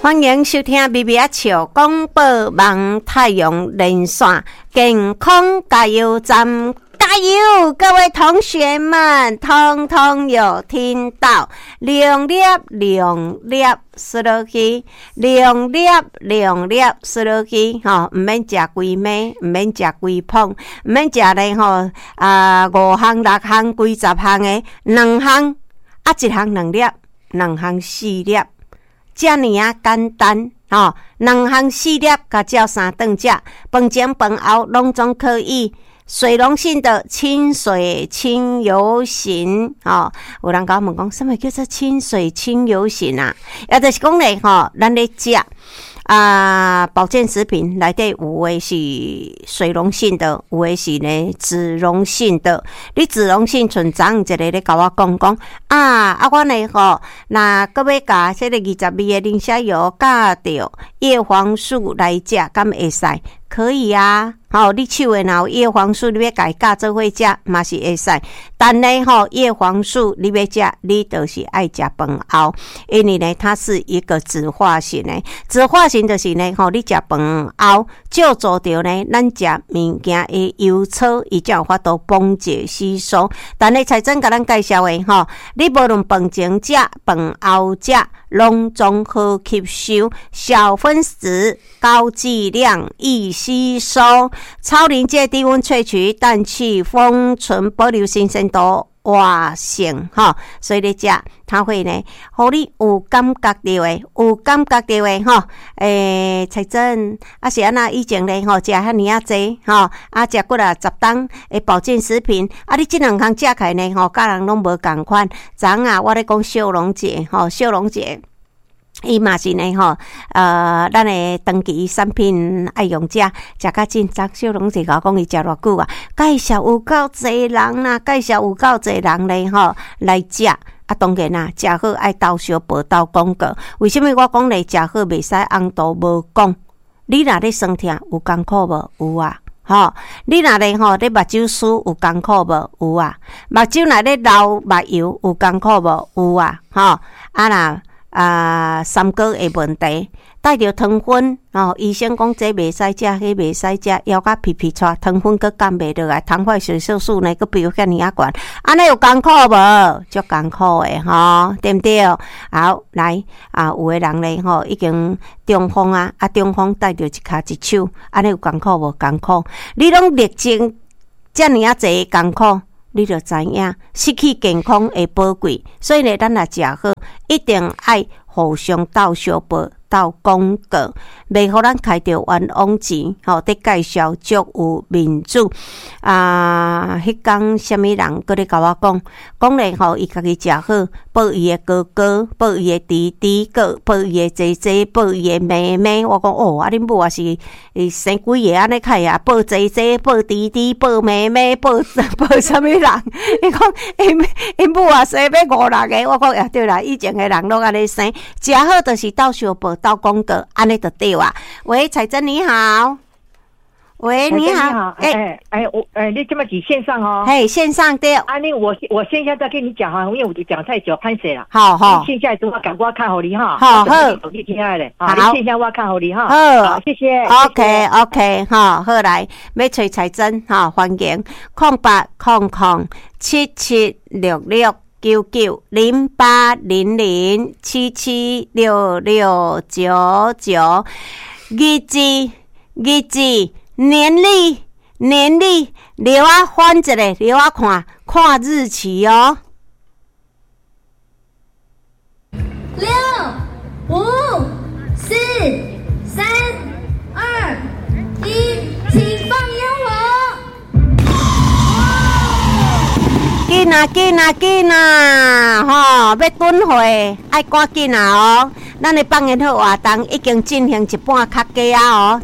欢迎收听微微笑广播网太阳连线健康加油站，加油！各位同学们，通通有听到，量粒量粒输落去，量粒量粒输落去，吼，唔免食规暝，唔免食规捧，唔免食咧吼5项6项几10项诶，2项啊，1项2粒，2项4粒。这样啊简单哦，2项4粒甲照3顿食，饭前饭后拢总可以。水溶性的清水清油型哦，有人甲我问讲，什么叫做清水清油型啊？也就是讲咧吼，咱咧食保健食品内底有诶是水溶性的，有诶是呢脂溶性的。你脂溶性存昨一个咧甲我讲我呢吼，那各位甲这个22的磷虾油加着叶黄素来食，敢会使？可以啊，你手诶若有叶黄素，你要家加做伙食嘛是会使。但呢叶黄素你要食，你就是爱食饭后，因为呢它是一个酯化型诶，酯化型就是呢你食饭后就做着呢咱食物件诶油草，伊才有法度崩解吸收。但呢彩珍甲咱介绍诶你无论饭前食、饭后食，拢总好吸收，小分子高剂量易吸收，超临界低温萃取，氮气封存，保留新鲜度，活性所以你食它会呢，互你有感觉到诶，有感觉到诶彩珍是安那以前咧食遐尼啊济食几10档诶保健食品你这2项食起来呢甲人拢无共款。昨我咧讲小龙姐小龙姐。伊嘛是呢咱的长期产品爱用者，食较真。昨小龙姐甲我讲伊食偌久啊，介绍有够济人啦，介绍有够济人咧来食。当然啦，食好爱斗小报斗广告。为什么我讲咧食好袂使红豆无讲？你若咧酸痛有艰苦无？有啊。你若咧咧目睭湿有艰苦无？有啊。目睭若咧流目油有艰苦无？有啊。三高的问题，带着糖分医生讲这袂使食，迄袂使食，腰甲皮皮喘，糖分佫降袂落来，糖化血色素呢佫比遐尼啊悬，安尼有艰苦无？足艰苦的对不对？好，来有的人咧已经中风中风带着一骹一手，安尼有艰苦无？艰苦，你拢历经遮尼啊济艰苦。你就知影失去健康会宝贵，所以呢，咱若食好，一定爱互相斗相报、斗广告，袂互咱开着冤枉钱。得介绍足有面子迄天什么人搁咧甲我讲咧伊家己食好，保伊的哥哥，保伊的弟弟，保伊的姐姐，保伊的妹妹。我讲恁母也是生几个安尼开啊？保姐姐，保弟弟，保妹妹，保什么人？伊讲因母也生要5、6个。我讲对啦，以前的人拢安尼生，食好就是斗相报、斗广告，安尼就对啊。喂，彩珍你好。喂，你好， 你这么是线上哦？ 线上对。 我线下再跟你讲因为我就讲太久，拍谁了？ 好， 线下等我赶快看好你哈。 好， 你听下嘞。 好， 线下我看好你哈。 好， 谢谢。 OK， 好来，要找彩珍欢迎08007766990800776699，日子。年历，留翻一下，留看日期哦。 6、5、4、3、2、1，请放烟火！ 紧啊！要准会，爱赶紧哦。咱的放烟火活动已经进行一半较加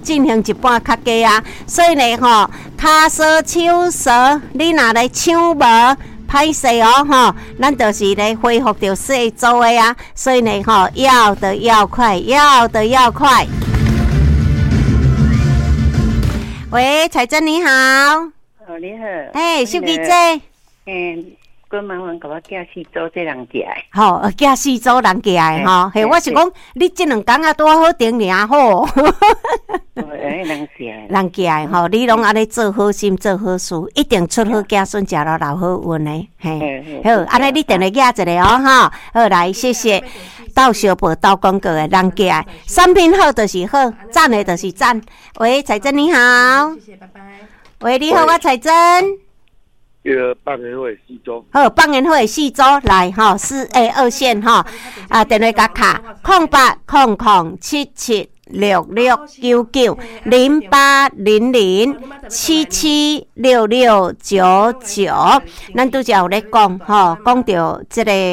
所以呢骹索手索，你若来抢无歹势咱就是咧恢复着细做的所以呢要得要快。喂，彩珍你好。 你好。 秀吉姐。 哥麻烦给我寄四组这人寄来。 吼，寄四组人寄来吼。嘿，我是讲你这2天啊，拄好顶尔好。 人寄来， 人寄来吼，你拢安尼做好心做好事，一定出好子孙，食了老好运的。嘿，好，安尼你定来寄一个哦，哈。好，来，谢谢。到小报到广告的人寄来，产品好就是好，赞的就是赞。喂，彩珍你好。 谢谢，拜拜。 喂，你好，我彩珍。 放年会4组。 好，放年会4组来哈，4A2线哈啊，电话甲卡0800776699，咱拄则有咧讲吼，讲到这个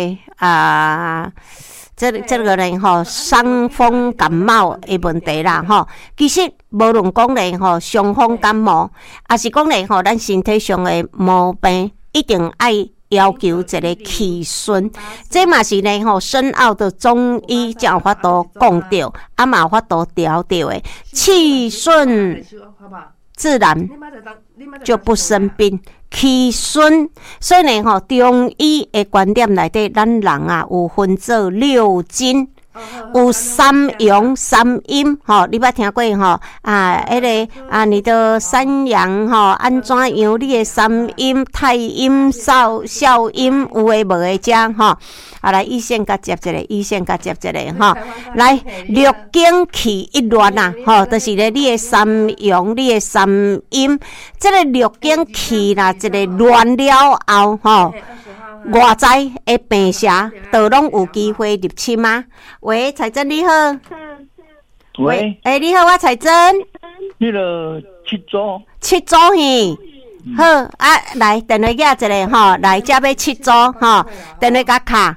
这个呢吼，伤风感冒的问题啦吼。其实无论讲呢吼，伤风感冒，也是讲呢吼，咱身体上的毛病，一定爱要求一个气顺。这嘛是呢吼，深奥的中医才有法度讲到，啊嘛有法度调到的气顺，自然就不生病。气顺，所以呢吼，中医的观点内底，咱人啊有分做6经，有3阳3阴，吼，你捌听过吼？迄个你的3阳吼，安怎样？你的3阴、太阴、少阴，有诶无诶遮吼？来，医线甲接一个，医线甲接一个吼。来，6经气一乱啊，吼，就是咧你的3阳，你的3阴，这个6经气啦，一个乱了后，吼。外在的病邪都拢有机会入侵吗？喂，彩珍你好。 喂， 你好，我彩珍。 那个7组。 7组嘿。好啊，来电话寄一个吼，来这要7组吼，电话甲卡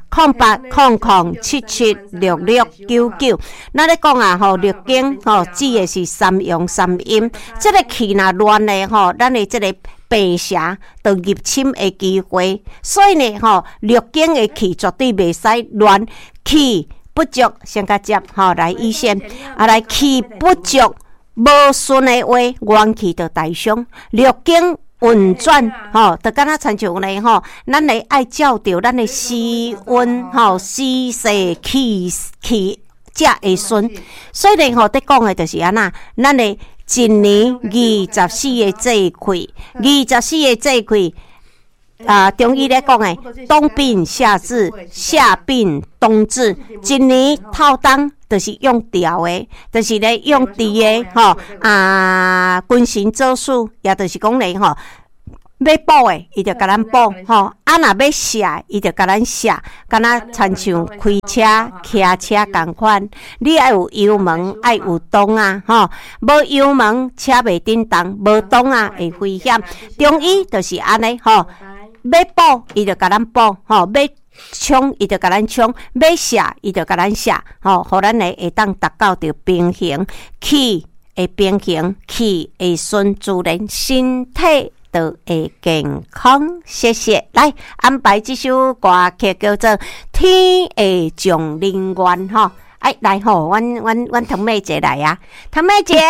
0800776699。咱咧讲啊吼，6经吼指的是3阳3阴，这个气若乱咧吼，咱的这个病邪就入侵的机会，所以呢吼，6经的气绝对袂使乱，气不足先甲接吼来医线，来气不足无顺的话，元气就大伤，6经。运转吼，就敢若亲像呢吼，咱来爱照着咱的时运吼，时势气才会顺。所以呢吼，得讲的就是安那，咱的一年24个节气，24个节气中医咧讲的，冬病夏治，夏病冬治，一年透冬。就是用调的，就是咧用治的吼君臣佐使，也就是讲咧吼，要补的，伊就甲咱补吼；若要写，伊就甲咱写，敢若亲像开车、骑车共款，你爱有油门，爱有档啊吼，无油门车袂振动，无档啊会危险。中医就是安尼吼，要补伊就甲咱补吼，要冲，伊就甲咱冲；要下，伊就甲咱下。吼，互咱会当达到着平衡，气会平衡，气会顺，自然身体就会健康。谢谢，来安排这首歌曲叫做《天会降灵愿》吼。来吼，阮堂妹姐来啊，堂妹姐。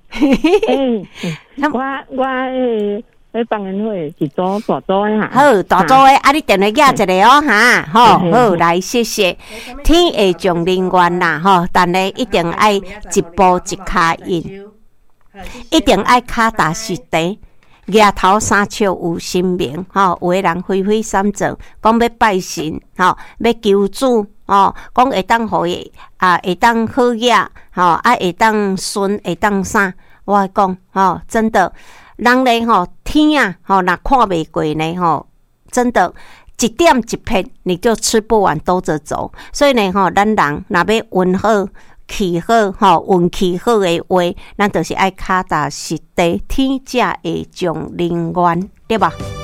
我放年会一组大组的哈， 好大组的，你电话寄一个哦哈，好，来谢谢。天会降灵愿啦，吼，但呢一定爱一步一脚印，一定爱脚踏实地，额头三笑有神明，吼，有的人挥挥三掌，讲要拜神，吼，要求主，吼，讲会当互伊会当好业，吼，会当顺，会当啥，我讲，吼，真的。人咧吼天啊吼，若看袂过呢吼，真的一点一片你就吃不完兜着走。所以呢吼，咱人若要运好、气好吼、运气好的话，咱就是爱脚踏实地，天才会降灵愿，对吧？